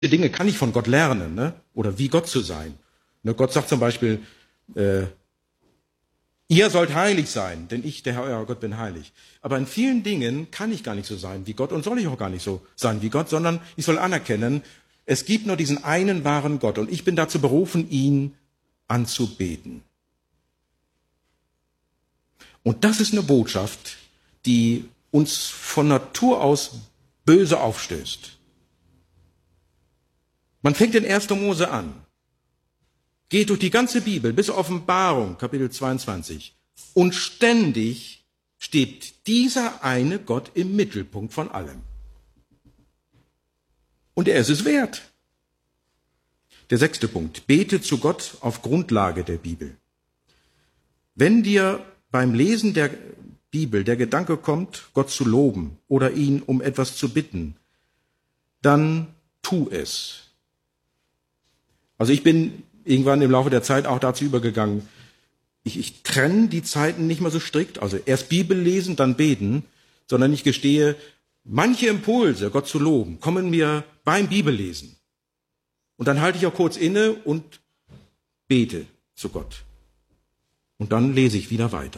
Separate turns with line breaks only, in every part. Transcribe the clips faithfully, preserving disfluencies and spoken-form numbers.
Dinge kann ich von Gott lernen, ne? Oder wie Gott zu sein. Ne? Gott sagt zum Beispiel, äh, ihr sollt heilig sein, denn ich, der Herr, euer Gott, bin heilig. Aber in vielen Dingen kann ich gar nicht so sein wie Gott und soll ich auch gar nicht so sein wie Gott, sondern ich soll anerkennen, es gibt nur diesen einen wahren Gott und ich bin dazu berufen, ihn anzubeten. Und das ist eine Botschaft, die uns von Natur aus böse aufstößt. Man fängt in erster Mose an, geht durch die ganze Bibel bis Offenbarung, Kapitel zweiundzwanzig, und ständig steht dieser eine Gott im Mittelpunkt von allem. Und er ist es wert. Der sechste Punkt, bete zu Gott auf Grundlage der Bibel. Wenn dir beim Lesen der Bibel der Gedanke kommt, Gott zu loben oder ihn um etwas zu bitten, dann tu es. Also ich bin irgendwann im Laufe der Zeit auch dazu übergegangen, ich, ich trenne die Zeiten nicht mehr so strikt, also erst Bibel lesen, dann beten, sondern ich gestehe, manche Impulse, Gott zu loben, kommen mir beim Bibellesen. Und dann halte ich auch kurz inne und bete zu Gott. Und dann lese ich wieder weiter.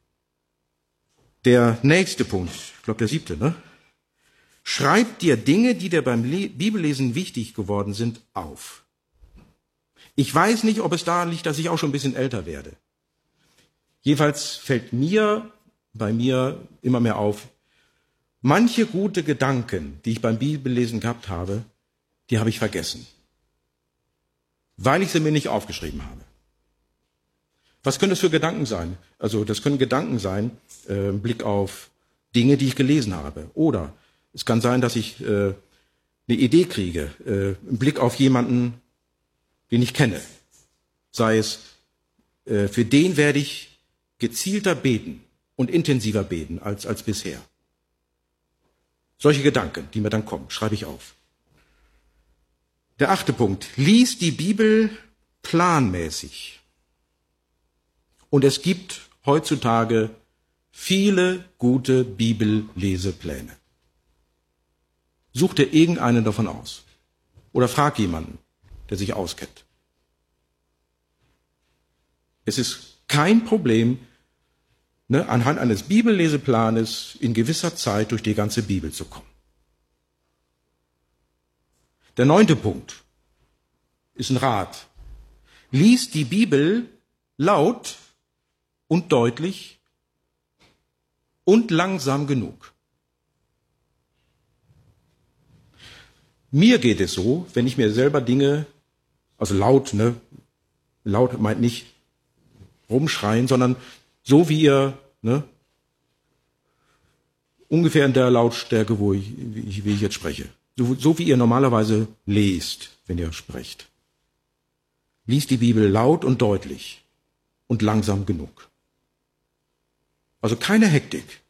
Der nächste Punkt, ich glaube der siebte, ne? Schreib dir Dinge, die dir beim Le- Bibellesen wichtig geworden sind, auf. Ich weiß nicht, ob es daran liegt, dass ich auch schon ein bisschen älter werde. Jedenfalls fällt mir, bei mir immer mehr auf, manche gute Gedanken, die ich beim Bibellesen gehabt habe, die habe ich vergessen, weil ich sie mir nicht aufgeschrieben habe. Was können das für Gedanken sein? Also das können Gedanken sein, äh, im Blick auf Dinge, die ich gelesen habe. Oder es kann sein, dass ich äh, eine Idee kriege, äh, im Blick auf jemanden, den ich kenne. Sei es, äh, für den werde ich gezielter beten und intensiver beten als, als bisher. Solche Gedanken, die mir dann kommen, schreibe ich auf. Der achte Punkt, lies die Bibel planmäßig. Und es gibt heutzutage viele gute Bibellesepläne. Such dir irgendeinen davon aus. Oder frag jemanden, der sich auskennt. Es ist kein Problem, ne, anhand eines Bibelleseplanes in gewisser Zeit durch die ganze Bibel zu kommen. Der neunte Punkt ist ein Rat. Lies die Bibel laut und deutlich und langsam genug. Mir geht es so, wenn ich mir selber Dinge, also laut, ne, laut meint nicht rumschreien, sondern so wie ihr, ne, ungefähr in der Lautstärke, wo ich, wie ich, wie ich jetzt spreche. So, so wie ihr normalerweise lest, wenn ihr sprecht. Lies die Bibel laut und deutlich und langsam genug. Also keine Hektik.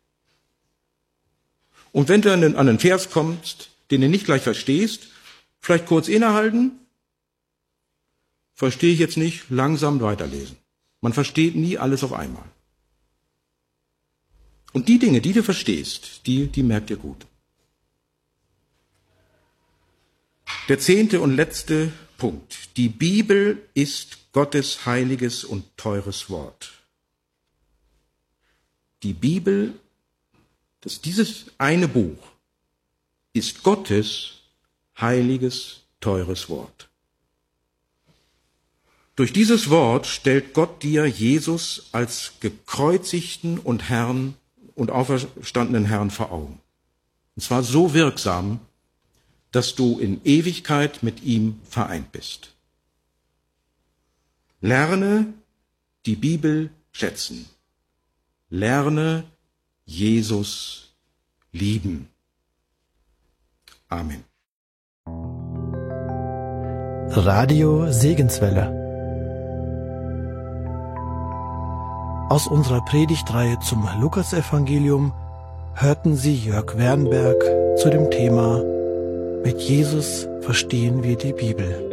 Und wenn du an einen Vers kommst, den du nicht gleich verstehst, vielleicht kurz innehalten, verstehe ich jetzt nicht, langsam weiterlesen. Man versteht nie alles auf einmal. Und die Dinge, die du verstehst, die, die merkt ihr gut. Der zehnte und letzte Punkt. Die Bibel ist Gottes heiliges und teures Wort. Die Bibel, das, dieses eine Buch, ist Gottes heiliges, teures Wort. Durch dieses Wort stellt Gott dir Jesus als gekreuzigten und Herrn und auferstandenen Herrn vor Augen. Und zwar so wirksam, dass du in Ewigkeit mit ihm vereint bist. Lerne die Bibel schätzen. Lerne Jesus lieben. Amen.
Radio Segenswelle. Aus unserer Predigtreihe zum Lukasevangelium hörten Sie Jörg Wernberg zu dem Thema Mit Jesus verstehen wir die Bibel.